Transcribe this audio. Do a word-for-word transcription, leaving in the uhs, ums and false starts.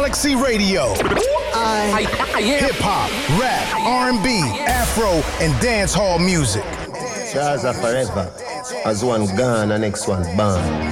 Galaxy Radio. I, I, I Hip hop, rap, R and B, Afro, and dance hall music. Jazz are forever. As one gone, the next one born.